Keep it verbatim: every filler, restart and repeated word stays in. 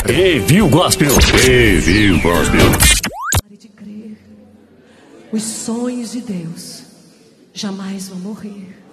Review Gospel. Review Gospel. Pare de crer. Os sonhos de Deus jamais vão morrer.